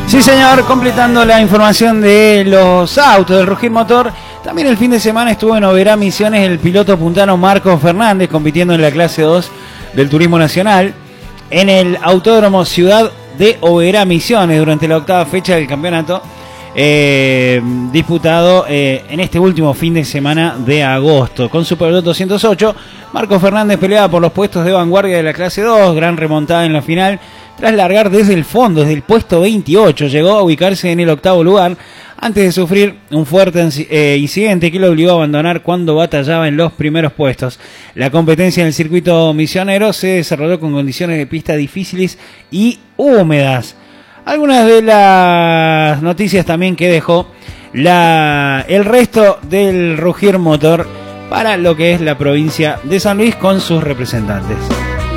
Sí, señor, completando la información de los autos del Rugir Motor. También el fin de semana estuvo en Oberá Misiones el piloto puntano Marcos Fernández, compitiendo en la clase 2 del Turismo Nacional en el Autódromo Ciudad de Oberá Misiones durante la octava fecha del campeonato disputado en este último fin de semana de agosto. Con su Peugeot 208, Marcos Fernández peleaba por los puestos de vanguardia de la clase 2, gran remontada en la final. Tras largar desde el fondo, desde el puesto 28, llegó a ubicarse en el octavo lugar antes de sufrir un fuerte incidente que lo obligó a abandonar cuando batallaba en los primeros puestos. La competencia en el circuito misionero se desarrolló con condiciones de pista difíciles y húmedas. Algunas de las noticias también que dejó el resto del Rugir Motor para lo que es la provincia de San Luis con sus representantes.